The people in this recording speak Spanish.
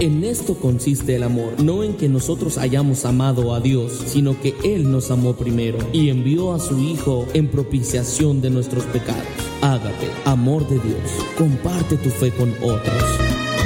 En esto consiste el amor, no en que nosotros hayamos amado a Dios, sino que Él nos amó primero y envió a su Hijo en propiciación de nuestros pecados. Ágape, amor de Dios. Comparte tu fe con otros.